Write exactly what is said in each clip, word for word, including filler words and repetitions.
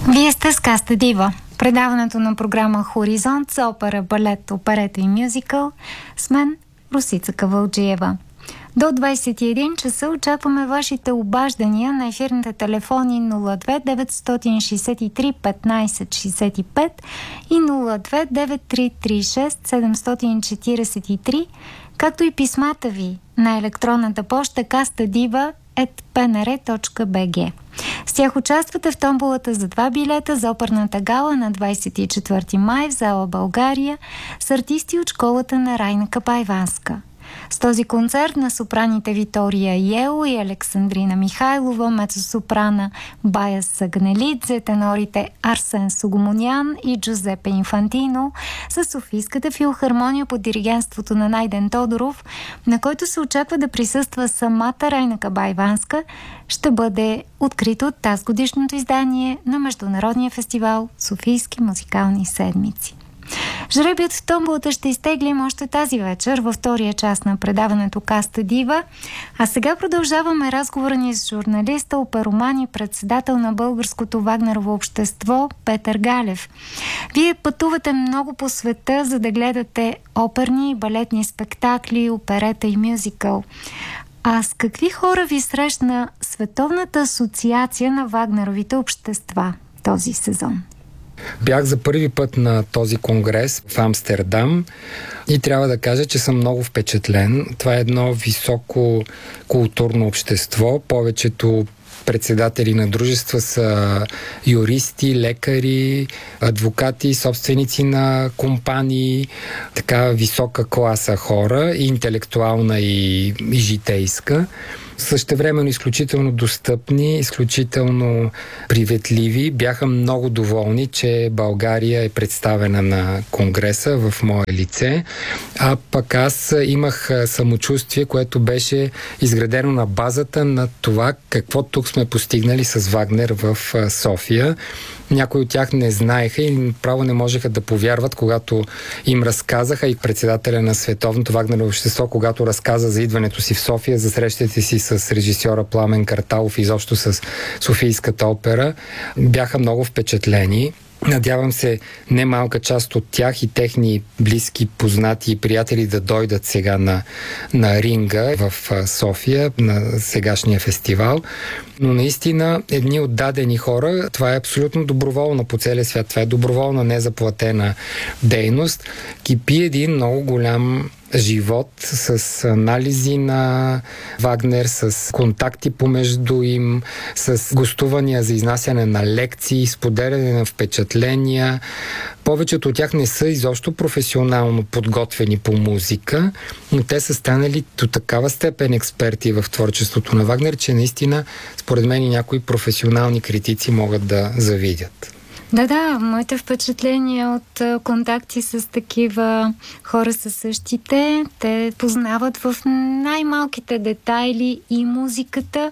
Вие сте с Каста Дива, предаването на програма Хоризонт за опера, балет, оперета и мюзикъл с мен, Росица Кавалджиева. До двайсет и един часа очакваме вашите обаждания на ефирните телефони нула две деветстотин шейсет и три петнайсет шейсет и пет и нула две девет три три шест седемстотин четирийсет и три, както и писмата ви на електронната поща кастадива ет пи ен ар точка би джи. С тях участвате в томболата за два билета за оперната гала на двайсет и четвърти май в зала България с артисти от школата на Райна Капайванска. С този концерт на сопраните Витория Йео и Александрина Михайлова, мецосопрана Бая Сагнелидзе, тенорите Арсен Сугумонян и Джузепе Инфантино, с Софийската филхармония под диригентството на Найден Тодоров, на който се очаква да присъства самата Райна Капайванска, ще бъде открито от тази годишното издание на Международния фестивал Софийски музикални седмици. Жребият в томболата ще изтеглим още тази вечер във втория част на предаването Каста Дива, а сега продължаваме разговора ни с журналиста, опероман и председател на Българското Вагнерово общество Петър Галев. Вие пътувате много по света, за да гледате оперни и балетни спектакли, оперета и мюзикъл. А с какви хора ви срещна Световната асоциация на Вагнеровите общества този сезон? Бях за първи път на този конгрес в Амстердам и трябва да кажа, че съм много впечатлен. Това е едно високо културно общество. Повечето председатели на дружества са юристи, лекари, адвокати, собственици на компании, така висока класа хора, и интелектуална и, и житейска. Същевременно изключително достъпни, изключително приветливи. Бяха много доволни, че България е представена на конгреса в мое лице. А пък аз имах самочувствие, което беше изградено на базата на това какво тук сме постигнали с Вагнер в София. Някои от тях не знаеха и право не можеха да повярват, когато им разказаха, и председателя на Световното Вагнерово общество, когато разказа за идването си в София, за срещите си с режисьора Пламен Карталов и изобщо с Софийската опера, бяха много впечатлени. Надявам се немалка част от тях и техни близки, познати и приятели да дойдат сега на, на ринга в София, на сегашния фестивал. Но наистина едни отдадени хора, това е абсолютно доброволна по целия свят, това е доброволна, незаплатена дейност. Кипи един много голям живот с анализи на Вагнер, с контакти помежду им, с гостувания за изнасяне на лекции, споделяне на впечатления. Повечето от тях не са изобщо професионално подготвени по музика, но те са станали до такава степен експерти в творчеството на Вагнер, че наистина, според мен, и някои професионални критици могат да завидят. Да, да, моите впечатления от контакти с такива хора са същите. Те познават в най-малките детайли и музиката,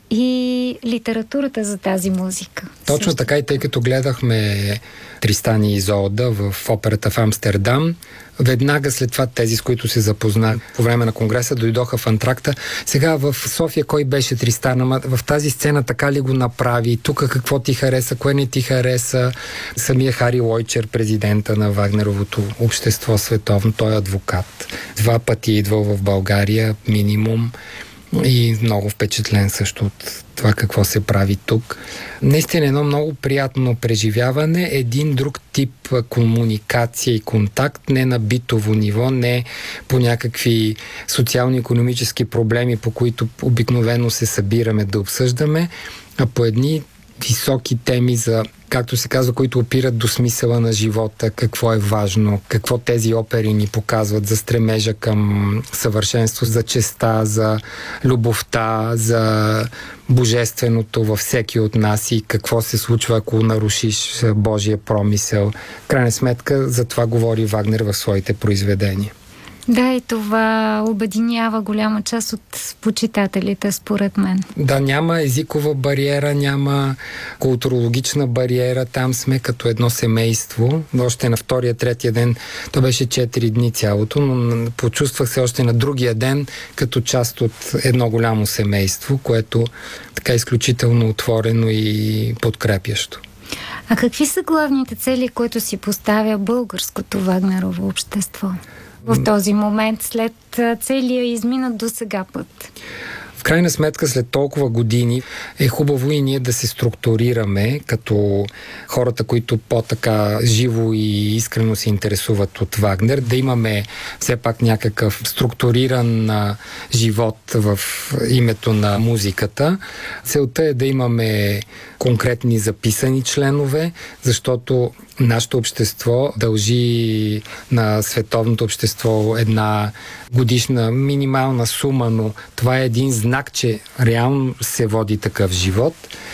и литературата за тази музика. Точно също така, и тъй като гледахме Тристан и Изолда в операта в Амстердам, веднага след това тези, с които се запознах по време на конгреса, дойдоха в антракта. Сега в София кой беше Тристан? Ама в тази сцена така ли го направи? Тук какво ти хареса? Кое не ти хареса? Самия Хари Лойчер, президента на Вагнеровото общество световно, той е адвокат. Два пъти е идвал в България, минимум. И много впечатлен също от това какво се прави тук. Наистина едно много приятно преживяване, един друг тип комуникация и контакт, не на битово ниво, не по някакви социално-икономически проблеми, по които обикновено се събираме да обсъждаме, а по едни високи теми за, както се казва, които опират до смисъла на живота, какво е важно, какво тези опери ни показват за стремежа към съвършенство, за честа, за любовта, за божественото във всеки от нас и какво се случва, ако нарушиш Божия промисъл. В крайна сметка за това говори Вагнер в своите произведения. Да, и това обединява голяма част от почитателите, според мен. Да, няма езикова бариера, няма културологична бариера, там сме като едно семейство. Още на втория, третия ден, то беше четири дни цялото, но почувствах се още на другия ден като част от едно голямо семейство, което така изключително отворено и подкрепящо. А какви са главните цели, които си поставя българското Вагнерово общество в този момент, след целия изминат до сега път? В крайна сметка, след толкова години е хубаво и ние да се структурираме като хората, които по-така живо и искрено се интересуват от Вагнер, да имаме все пак някакъв структуриран а, живот в името на музиката. Целта е да имаме конкретни записани членове, защото нашето общество дължи на световното общество една годишна минимална сума, но това е един знак, че реално се води такъв живот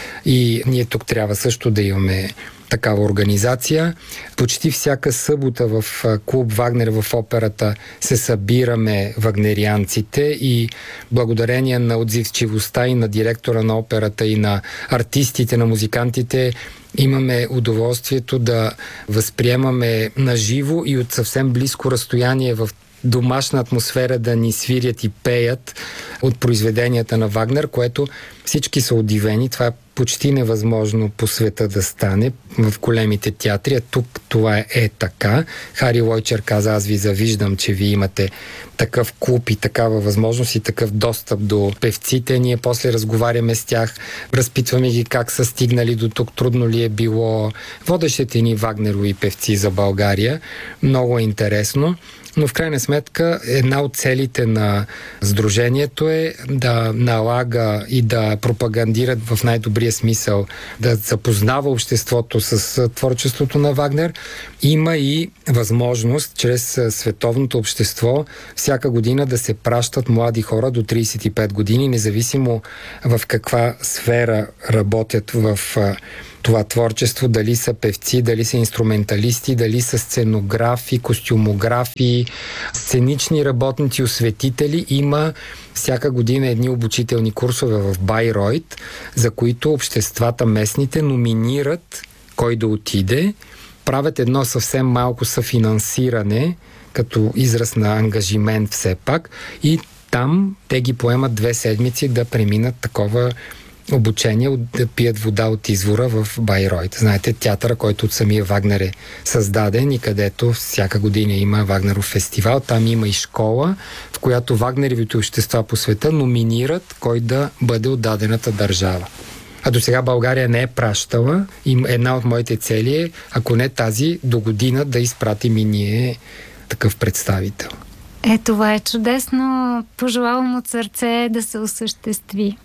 и ние тук трябва също да имаме такава организация. Почти всяка събота в клуб Вагнер в операта се събираме вагнерианците и благодарение на отзивчивостта и на директора на операта и на артистите, на музикантите, имаме удоволствието да възприемаме наживо и от съвсем близко разстояние в домашна атмосфера да ни свирят и пеят от произведенията на Вагнер, което всички са удивени. Това е почти невъзможно по света да стане в големите театри, а тук това е, е така. Хари Лойчер каза: аз ви завиждам, че ви имате такъв клуб и такава възможност и такъв достъп до певците. Ние после разговаряме с тях, разпитваме ги как са стигнали до тук, трудно ли е било. Водещите ни Вагнерови певци за България. Много е интересно. Но в крайна сметка една от целите на сдружението е да налага и да пропагандира в най-добрия смисъл, да запознава обществото с творчеството на Вагнер. Има и възможност чрез световното общество всяка година да се пращат млади хора до трийсет и пет години, независимо в каква сфера работят в това творчество, дали са певци, дали са инструменталисти, дали са сценографи, костюмографи, сценични работници, осветители. Има всяка година едни обучителни курсове в Байройт, за които обществата местните номинират кой да отиде, правят едно съвсем малко съфинансиране, като израз на ангажимент все пак, и там те ги поемат две седмици да преминат такова обучение, да пият вода от извора в Байройт. Знаете, театъра, който от самия Вагнер е създаден и където всяка година има Вагнеров фестивал. Там има и школа, в която Вагнеревите общества по света номинират кой да бъде от дадената държава. А до сега България не е пращала. И една от моите цели е, ако не тази, до година да изпратим и ние такъв представител. Е, това е чудесно. Пожелавам от сърце да се осъществи.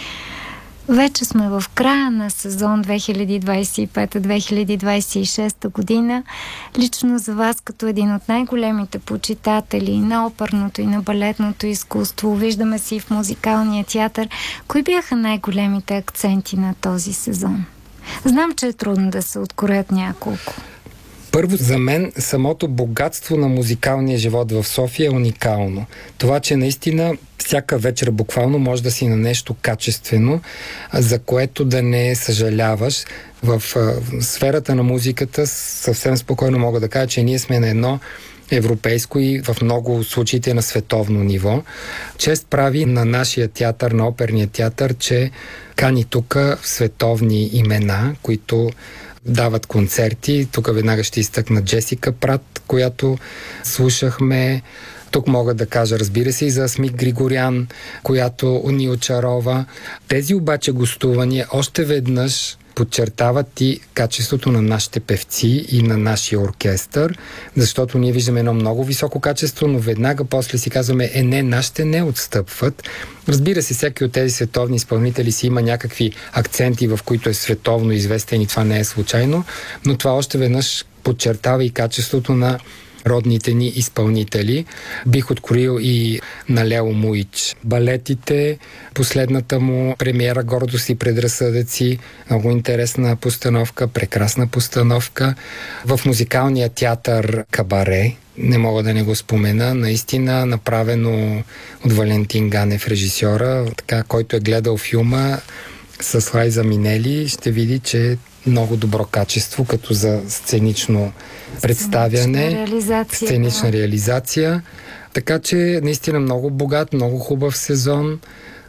Вече сме в края на сезон две хиляди двадесет и пета - две хиляди двадесет и шеста година. Лично за вас, като един от най-големите почитатели на оперното и на балетното изкуство, виждаме си в музикалния театър, кои бяха най-големите акценти на този сезон? Знам, че е трудно да се откроят няколко. Първо, за мен самото богатство на музикалния живот в София е уникално. Това, че наистина всяка вечер буквално може да си на нещо качествено, за което да не съжаляваш. В сферата на музиката съвсем спокойно мога да кажа, че ние сме на едно европейско и в много случаите на световно ниво. Чест прави на нашия театър, на оперния театър, че кани тук световни имена, които дават концерти. Тук веднага ще изтъкна Джесика Прат, която слушахме. Тук мога да кажа, разбира се, и за Смик Григорян, която ни очарова. Тези обаче гостувания още веднъж подчертават и качеството на нашите певци и на нашия оркестър, защото ние виждаме едно много високо качество, но веднага после си казваме, е не, нашите не отстъпват. Разбира се, всеки от тези световни изпълнители си има някакви акценти, в които е световно известен и това не е случайно, но това още веднъж подчертава и качеството на родните ни изпълнители. Бих откроил и на Лео Муич балетите, последната му премиера Гордост и предразсъдъци, много интересна постановка, прекрасна постановка. В музикалния театър Кабаре, не мога да не го спомена, наистина направено от Валентин Ганев, режисьора, така, който е гледал филма с Лайза Минели, ще види, че много добро качество, като за сценично представяне, сценична реализация, сценична да. реализация. Така че наистина много богат, много хубав сезон.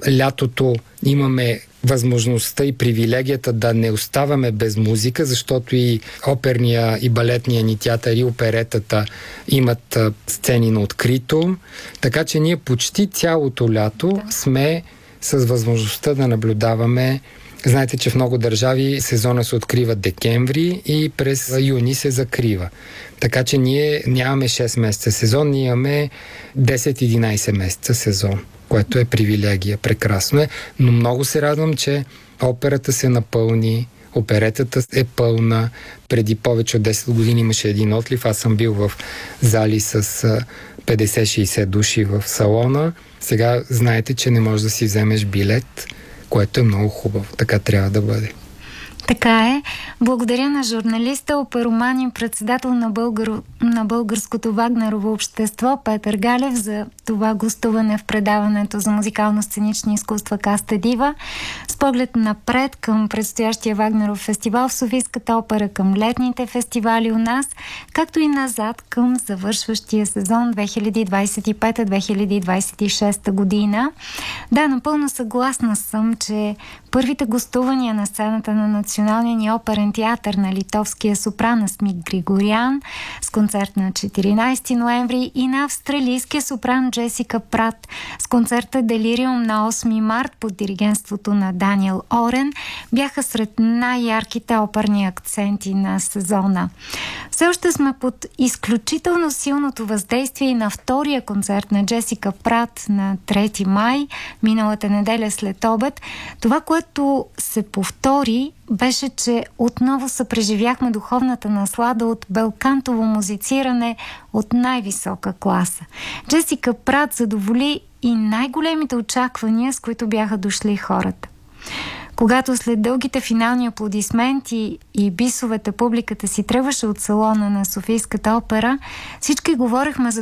лятото имаме възможността и привилегията да не оставаме без музика, защото и оперния и балетния ни театър и оперетата имат сцени на открито. Така че ние почти цялото лято сме с възможността да наблюдаваме. Знаете, че в много държави сезона се открива декември и през юни се закрива. Така че ние нямаме шест месеца сезон, ние имаме десет-единайсет месеца сезон, което е привилегия, прекрасно е. Но много се радвам, че операта се напълни, оперетата е пълна. Преди повече от десет години имаше един отлив. Аз съм бил в зали с петдесет-шейсет души в салона. Сега знаете, че не можеш да си вземеш билет, което е много хубаво. Така трябва да бъде. Така е. Благодаря на журналиста, опероман и председател на, българ... на Българското Вагнерово общество Петър Галев за това гостуване в предаването за музикално-сценични изкуства Каста Дива. С поглед напред към предстоящия Вагнеров фестивал в Софийската опера, към летните фестивали у нас, както и назад към завършващия сезон две хиляди двадесет и пета - две хиляди двадесет и шеста година. Да, напълно съгласна съм, че първите гостувания на сцената на Националния ни оперен театър на литовския сопран Асмик Григорян с концерт на четиринайсети ноември и на австралийския сопран Джесика Прат с концерта Делириум на осми март под диригентството на Даниел Орен бяха сред най-ярките оперни акценти на сезона. Все още сме под изключително силното въздействие и на втория концерт на Джесика Прат на трети май, миналата неделя след обед. Това, което се повтори, беше, че отново съпреживяхме духовната наслада от белкантово музициране от най-висока класа. Джесика Прат задоволи и най-големите очаквания, с които бяха дошли хората. Когато след дългите финални аплодисменти и бисовете публиката си тръгваше от салона на Софийската опера, всички говорихме за